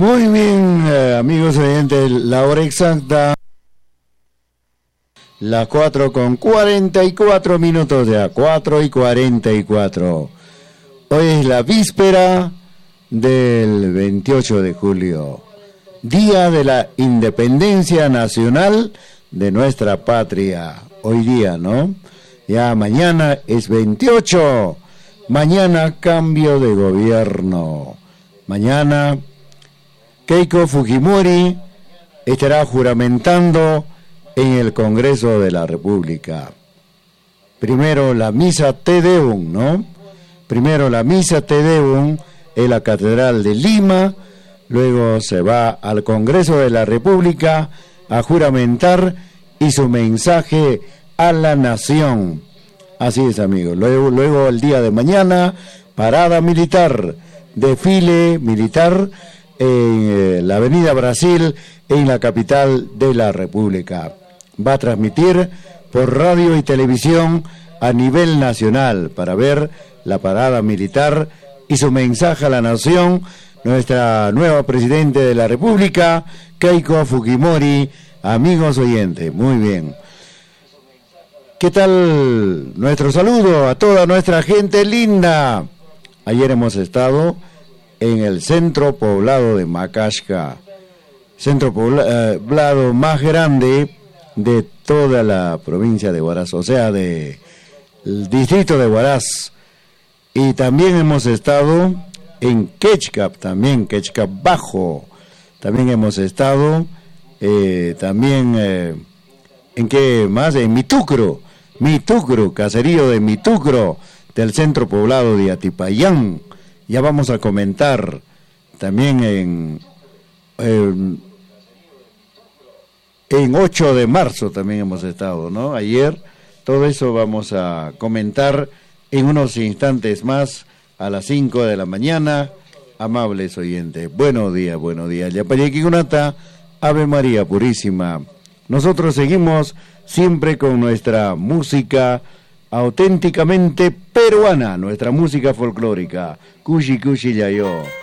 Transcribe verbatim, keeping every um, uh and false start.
Muy bien, eh, amigos oyentes, la hora exacta, las cuatro con cuarenta y cuatro minutos, ya, cuatro y cuarenta y cuatro. Hoy es la víspera del veintiocho de julio, día de la independencia nacional de nuestra patria. Hoy día, ¿no? Ya mañana es veintiocho, mañana cambio de gobierno, mañana Keiko Fujimori estará juramentando en el Congreso de la República. Primero la misa Te Deum, ¿no? Primero la misa Te Deum en la Catedral de Lima, luego se va al Congreso de la República a juramentar y su mensaje a la nación. Así es, amigos. Luego, luego el día de mañana, parada militar, desfile militar en la Avenida Brasil, en la capital de la República. Va a transmitir por radio y televisión a nivel nacional para ver la parada militar y su mensaje a la nación nuestra nueva presidente de la República, Keiko Fujimori. Amigos oyentes, muy bien. ¿Qué tal? Nuestro saludo a toda nuestra gente linda. Ayer hemos estado en el centro poblado de Macashca, centro poblado más grande de toda la provincia de Huaraz, o sea, de el distrito de Huaraz. Y también hemos estado en Quechcap, también Quechcap Bajo. También hemos estado, eh, también, eh, ¿en qué más? En Mitucro, Mitucro, caserío de Mitucro, del centro poblado de Atipayán. Ya vamos a comentar también en, en, en ocho de marzo también hemos estado, ¿no? Ayer, todo eso vamos a comentar en unos instantes más, a las cinco de la mañana, amables oyentes. Buenos días, buenos días. Yapayequigunata, Ave María Purísima. Nosotros seguimos siempre con nuestra música auténticamente peruana, nuestra música folclórica. Cushi Cushi Yayo.